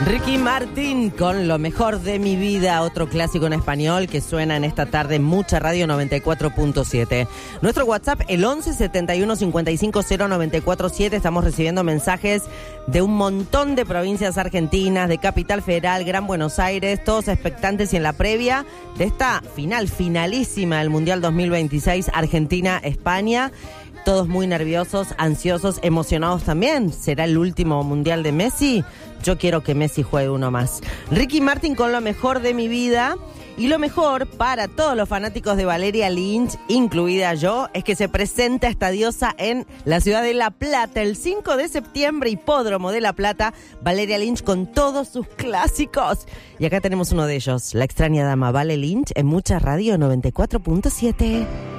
Ricky Martin con Lo Mejor de Mi Vida, otro clásico en español que suena en esta tarde en Mucha Radio 94.7. Nuestro WhatsApp, el 11 71 55 0947. Estamos recibiendo mensajes de un montón de provincias argentinas, de Capital Federal, Gran Buenos Aires, todos expectantes y en la previa de esta finalísima del Mundial 2026, Argentina-España. Todos muy nerviosos, ansiosos, emocionados también. ¿Será el último Mundial de Messi? Yo quiero que Messi juegue uno más. Ricky Martin con Lo Mejor de Mi Vida. Y lo mejor para todos los fanáticos de Valeria Lynch, incluida yo, es que se presenta esta diosa en la ciudad de La Plata el 5 de septiembre, Hipódromo de La Plata. Valeria Lynch con todos sus clásicos. Y acá tenemos uno de ellos, La extraña dama Vale Lynch en Mucha Radio 94.7.